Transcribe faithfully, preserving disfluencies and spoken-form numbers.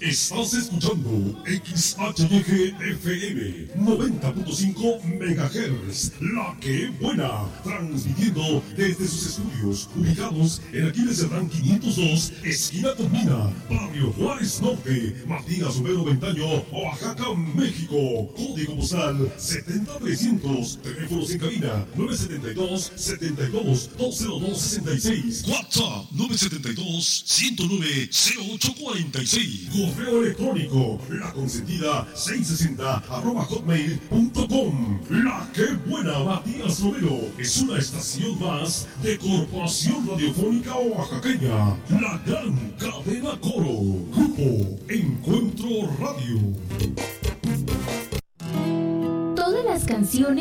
Estás escuchando X H Y G F M noventa punto cinco megahertz, La Que Buena, transmitiendo desde sus estudios ubicados en Aquiles Cerdán quinientos dos, esquina Tomina, Barrio Juárez Norte, Matías Romero Ventaño, Oaxaca, México. Código postal setenta trescientos, teléfonos en cabina nueve siete dos, setenta y dos, dos cero dos sesenta y seis, WhatsApp nueve siete dos, ciento nueve, cero ocho cuarenta y seis, correo electrónico laconsentida seiscientos sesenta arroba hotmail punto com. La Que Buena, Matías Romero, es una estación más de Corporación Radiofónica Oaxaqueña, la gran cadena Coro, Grupo Encuentro Radio. Todas las canciones